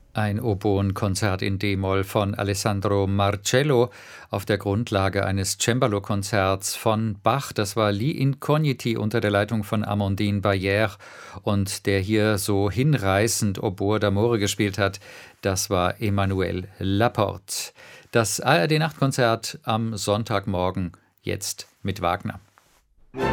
Ein Oboenkonzert in D-Moll von Alessandro Marcello auf der Grundlage eines Cembalo-Konzerts von Bach. Das war Li Incogniti unter der Leitung von Amandine Bayer. Und der hier so hinreißend Oboe d'Amore gespielt hat, das war Emmanuel Laporte. Das ARD-Nachtkonzert am Sonntagmorgen, jetzt mit Wagner.